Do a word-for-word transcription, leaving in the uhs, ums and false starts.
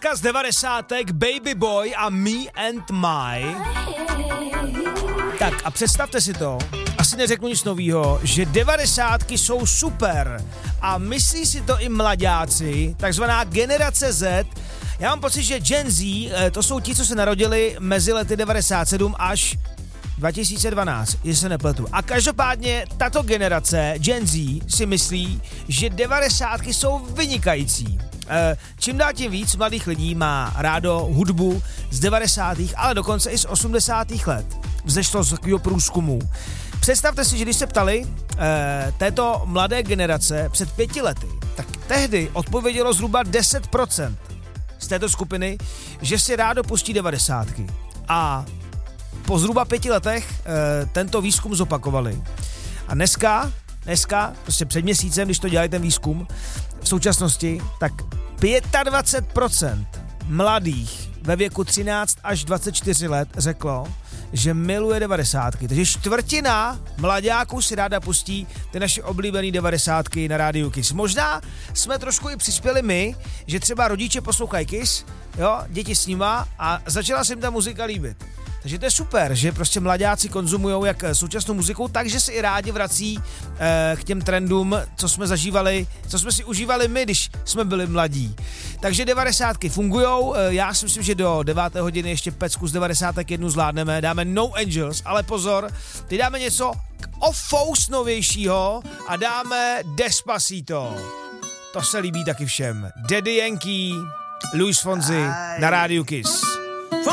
Pecka z devadesátek, Baby Boy a Me and My. Tak a představte si to, asi neřeknu nic novýho, že devadesátky jsou super a myslí si to i mladáci, takzvaná generace Z. Já mám pocit, že Gen Z, to jsou ti, co se narodili mezi lety devadesát sedm až dva tisíce dvanáct, jestli se nepletu. A každopádně tato generace Gen Z si myslí, že devadesátky jsou vynikající. Čím dál tím víc mladých lidí má rádo hudbu z devadesátých, ale dokonce i z osmdesátých let. Vzešlo z takového průzkumu. Představte si, že když se ptali eh, této mladé generace před pěti lety, tak tehdy odpovědělo zhruba deset procent z této skupiny, že si rádo pustí devadesátky. A po zhruba pěti letech e, tento výzkum zopakovali. A dneska, dneska, prostě před měsícem, když to dělali ten výzkum, v současnosti, tak dvacet pět procent mladých ve věku třináct až dvacet čtyři let řeklo, že miluje devadesátky. Takže čtvrtina mladáků si ráda pustí ty naše oblíbené devadesátky na rádiu Kiss. Možná jsme trošku i přispěli my, že třeba rodiče poslouchají Kiss, jo, děti s nima a začala se jim ta muzika líbit. Takže to je super, že prostě mladáci konzumujou jak současnou muziku, takže se i rádi vrací e, k těm trendům, co jsme zažívali, co jsme si užívali my, když jsme byli mladí. Takže devadesátky fungujou, e, já si myslím, že do deváté hodiny ještě pecku z devadesátek jednu zvládneme, dáme No Angels, ale pozor, teď dáme něco o fous novějšího a dáme Despacito. To se líbí taky všem. Daddy Yankee, Luis Fonsi na rádiu Kiss.